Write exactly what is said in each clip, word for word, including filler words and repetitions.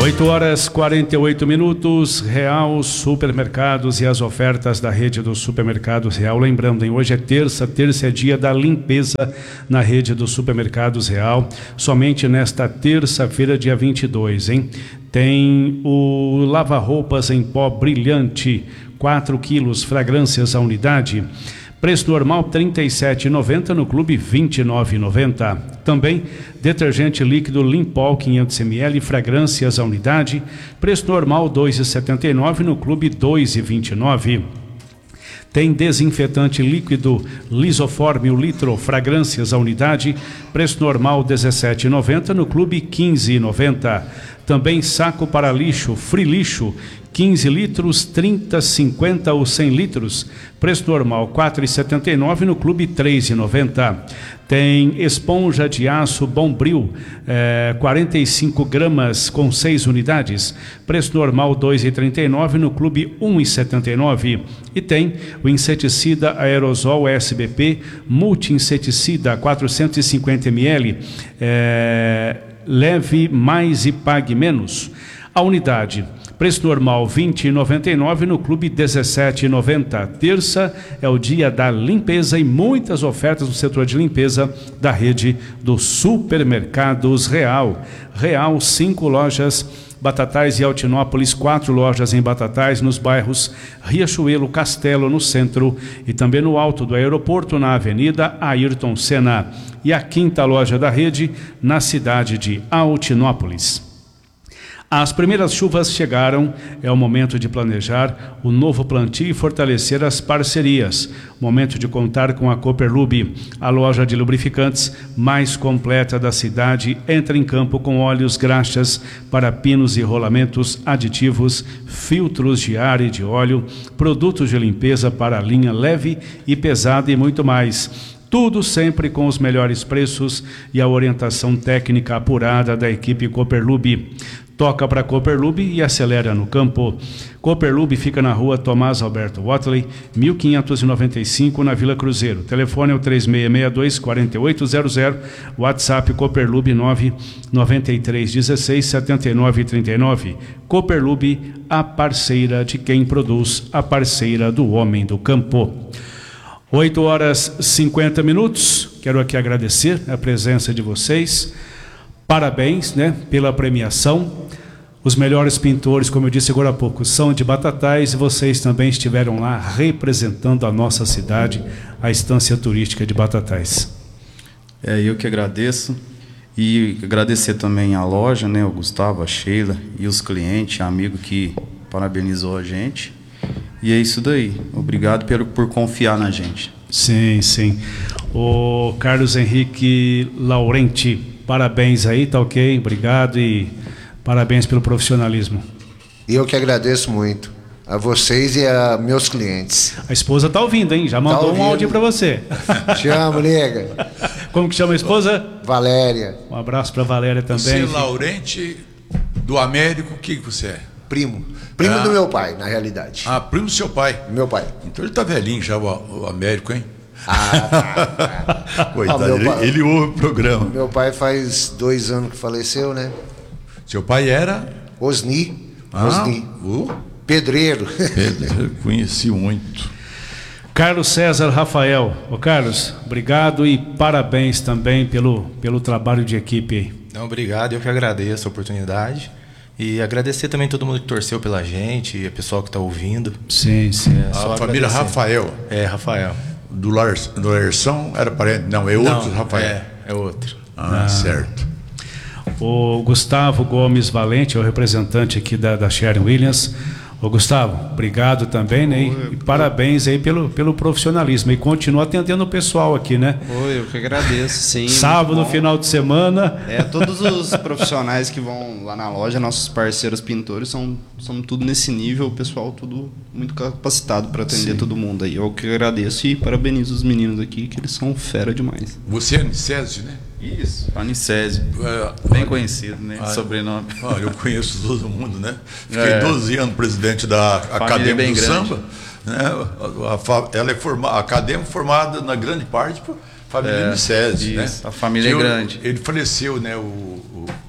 oito horas e quarenta e oito minutos, Real Supermercados e as ofertas da rede dos supermercados Real. Lembrando, hein, hoje é terça, terça é dia da limpeza na rede dos supermercados Real. Somente nesta terça-feira, dia vinte e dois, hein? Tem o lava-roupas em pó brilhante, quatro quilos, fragrâncias a unidade. Preço normal trinta e sete reais e noventa centavos, no clube vinte e nove reais e noventa centavos. Também detergente líquido Limpol quinhentos mililitros, fragrâncias a unidade. Preço normal dois reais e setenta e nove centavos, no clube dois reais e vinte e nove centavos. Tem desinfetante líquido Lisoforme, o litro, fragrâncias a unidade. Preço normal dezessete reais e noventa centavos, no clube quinze reais e noventa centavos. Também saco para lixo, Free Lixo, quinze litros, trinta, cinquenta ou cem litros. Preço normal quatro reais e setenta e nove centavos, no clube três reais e noventa centavos. Tem esponja de aço Bombril, eh, quarenta e cinco gramas com seis unidades. Preço normal dois reais e trinta e nove centavos, no clube um real e setenta e nove centavos. E tem o inseticida aerosol S B P multi-inseticida quatrocentos e cinquenta mililitros, eh, leve mais e pague menos. A unidade, preço normal vinte reais e noventa e nove centavos, no clube dezessete reais e noventa centavos. Terça é o dia da limpeza e muitas ofertas no setor de limpeza da rede dos supermercados Real. Real, cinco lojas, Batatais e Altinópolis, quatro lojas em Batatais, nos bairros Riachuelo, Castelo, no centro, e também no alto do aeroporto, na Avenida Ayrton Senna. E a quinta loja da rede, na cidade de Altinópolis. As primeiras chuvas chegaram, é o momento de planejar o novo plantio e fortalecer as parcerias. Momento de contar com a Cooperlube, a loja de lubrificantes mais completa da cidade. Entra em campo com óleos, graxas para pinos e rolamentos, aditivos, filtros de ar e de óleo, produtos de limpeza para a linha leve e pesada e muito mais. Tudo sempre com os melhores preços e a orientação técnica apurada da equipe Cooperlube. Toca para Cooperlube e acelera no campo. Cooperlube fica na rua Tomás Alberto Watley, mil quinhentos e noventa e cinco, na Vila Cruzeiro. Telefone é o três seis seis dois, quatro oito zero zero. WhatsApp Cooperlube nove nove três um seis, sete nove três nove. Cooperlube, a parceira de quem produz, a parceira do homem do campo. oito horas e cinquenta minutos. Quero aqui agradecer a presença de vocês. Parabéns, né, pela premiação. Os melhores pintores, como eu disse agora há pouco, são de Batatais, e vocês também estiveram lá representando a nossa cidade, a Estância Turística de Batatais. É, eu que agradeço. E agradecer também a loja, né, o Gustavo, a Sheila e os clientes, amigo que parabenizou a gente. E é isso daí. Obrigado por, por confiar na gente. Sim, sim. O Carlos Henrique Laurenti, parabéns aí, tá ok? Obrigado e parabéns pelo profissionalismo. Eu que agradeço muito a vocês e a meus clientes. A esposa tá ouvindo, hein? Já mandou tá um áudio para você. Te amo, nega. Como que chama a esposa? Valéria. Um abraço para Valéria também. Você, Laurenti, do Américo, o que você é? Primo. Primo ah. do meu pai, na realidade. Ah, primo do seu pai? Meu pai. Então ele tá velhinho já, o, o Américo, hein? Ah, tá. Coitado, ah, ele, pai, ele ouve o programa. Meu pai faz dois anos que faleceu, né? Seu pai era? Osni. Ah, Osni. O? Pedreiro. Pedreiro, conheci muito. Carlos César Rafael. Ô Carlos, obrigado e parabéns também pelo, pelo trabalho de equipe aí. Não, obrigado, eu que agradeço a oportunidade. E agradecer também todo mundo que torceu pela gente, e o pessoal que está ouvindo. Sim, sim. É, a família agradecer. Rafael. É, Rafael. Do, Lar, do Larson era parente? Não, é outro Não, Rafael. É, é outro. Ah, ah, certo. O Gustavo Gomes Valente, é o representante aqui da, da Sharon Williams. Ô Gustavo, obrigado também, né? E, e parabéns aí pelo, pelo profissionalismo. E continua atendendo o pessoal aqui, né? Oi, eu que agradeço, sim. Sábado, no final de semana. É, todos os profissionais que vão lá na loja, nossos parceiros pintores, são, são tudo nesse nível, o pessoal tudo muito capacitado para atender sim. todo mundo aí. Eu que agradeço e parabenizo os meninos aqui, que eles são fera demais. Você é Anicésio, né? Isso, Anicésio, é, bem conhecido, né? Ah, sobrenome. Ah, eu conheço todo mundo, né? Fiquei é. doze anos presidente da Academia do Samba. Né? A, a, ela é formada, a academia formada na grande parte por família é, Anicésio, né? A família é grande. Ele faleceu, né? O, o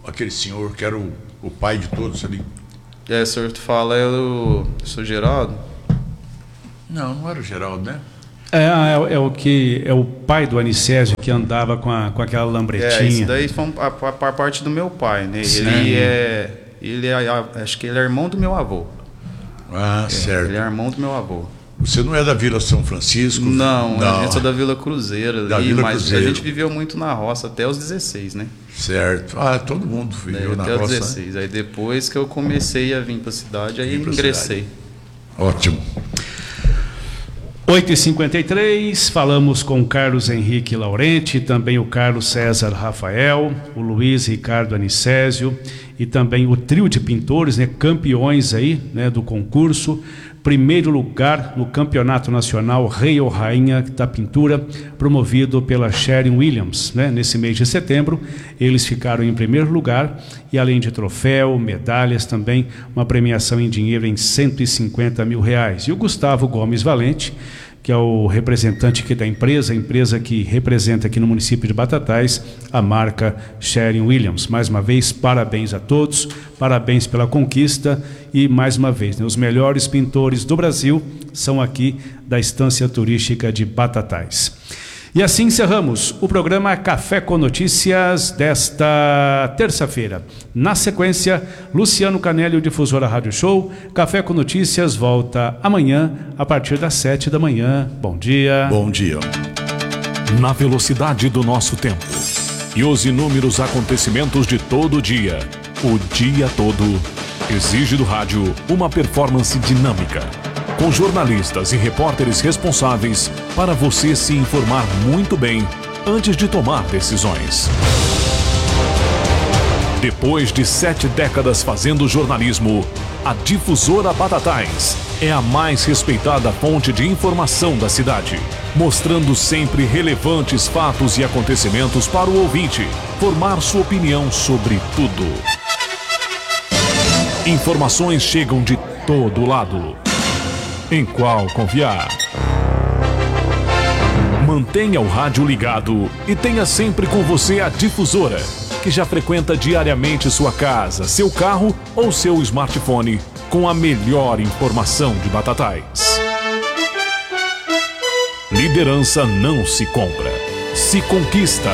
aquele senhor que era o, o pai de todos ali? É, o senhor fala, é o, o senhor Geraldo? Não, não era o Geraldo, né? É, é, é o que é o pai do Anicésio que andava com, a, com aquela lambretinha. É, isso daí foi a, a, a parte do meu pai, né? Sim. Ele é, ele é, acho que ele é irmão do meu avô. Ah, é, certo. Ele é irmão do meu avô. Você não é da Vila São Francisco? Não, não. A gente é da Vila Cruzeiro. Da ali, Vila mas Cruzeiro. A gente viveu muito na roça até os dezesseis, né? Certo. Ah, todo mundo viveu é, na até roça. Até os dezesseis. Né? Aí depois que eu comecei a vir para a cidade, aí ingressei. Ótimo. oito e cinquenta e três, falamos com o Carlos Henrique Laurenti, também o Carlos César Rafael, o Luiz Ricardo Anicésio e também o trio de pintores, né, campeões aí, né, do concurso. Primeiro lugar no Campeonato Nacional Rei ou Rainha da Pintura, promovido pela Sharon Williams, né? Nesse mês de setembro, eles ficaram em primeiro lugar e além de troféu, medalhas, também uma premiação em dinheiro em cento e cinquenta mil reais. E o Gustavo Gomes Valente, que é o representante aqui da empresa, a empresa que representa aqui no município de Batatais, a marca Sharon Williams. Mais uma vez, parabéns a todos, parabéns pela conquista e, mais uma vez, né, os melhores pintores do Brasil são aqui da Estância Turística de Batatais. E assim encerramos o programa Café com Notícias desta terça-feira. Na sequência, Luciano Canelli, o Difusora Rádio Show. Café com Notícias volta amanhã, a partir das sete da manhã. Bom dia. Bom dia. Na velocidade do nosso tempo e os inúmeros acontecimentos de todo o dia, o dia todo, exige do rádio uma performance dinâmica, com jornalistas e repórteres responsáveis para você se informar muito bem antes de tomar decisões. Depois de sete décadas fazendo jornalismo, a Difusora Batatais é a mais respeitada fonte de informação da cidade, mostrando sempre relevantes fatos e acontecimentos para o ouvinte formar sua opinião sobre tudo. Informações chegam de todo lado. Em qual confiar? Mantenha o rádio ligado e tenha sempre com você a Difusora, que já frequenta diariamente sua casa, seu carro ou seu smartphone com a melhor informação de Batatais. Liderança não se compra, se conquista.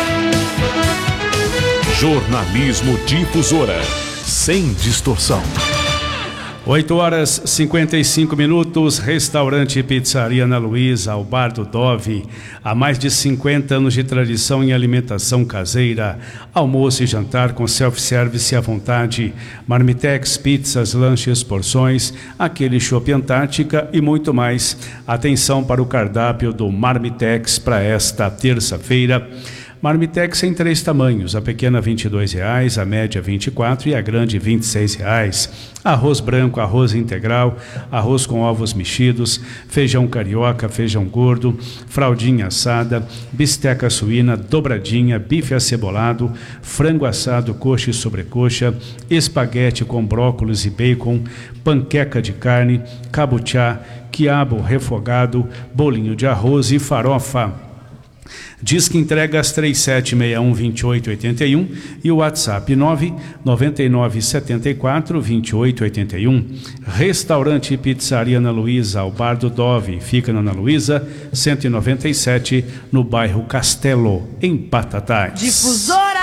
Jornalismo Difusora, sem distorção. oito horas e cinquenta e cinco minutos, restaurante e pizzaria Ana Luísa, ao Bar do Dove, há mais de cinquenta anos de tradição em alimentação caseira, almoço e jantar com self-service à vontade, marmitex, pizzas, lanches, porções, aquele chopp Antártica e muito mais. Atenção para o cardápio do Marmitex para esta terça-feira. Marmitex em três tamanhos, a pequena vinte e dois reais, a média vinte e quatro e a grande vinte e seis reais. Arroz branco, arroz integral, arroz com ovos mexidos, feijão carioca, feijão gordo, fraldinha assada, bisteca suína, dobradinha, bife acebolado, frango assado, coxa e sobrecoxa, espaguete com brócolis e bacon, panqueca de carne, cabuchá, quiabo refogado, bolinho de arroz e farofa. Diz que entrega às três sete seis um, dois oito oito um e o WhatsApp nove nove nove sete quatro, dois oito oito um. Restaurante e pizzaria Ana Luísa, ao Bar do Dove, fica na Ana Luísa, cento e noventa e sete, no bairro Castelo, em Batatais. Difusora!